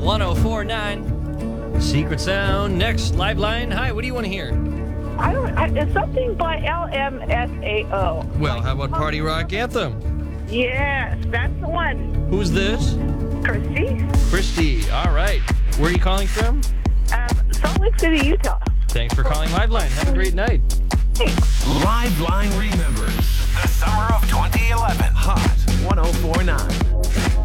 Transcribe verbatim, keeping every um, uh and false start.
one oh four point nine. Secret Sound. Next, live line. Hi, what do you want to hear? I don't. I, it's something by L M S A O. Well, how about Party Rock Anthem? Yes, that's the one. Who's this? Christy, Christy. All right. Where are you calling from? um, Salt Lake City, Utah. Thanks for calling Live Line. Have a great night. Thanks. Live Line remembers the summer of twenty eleven. Hot one oh four point nine.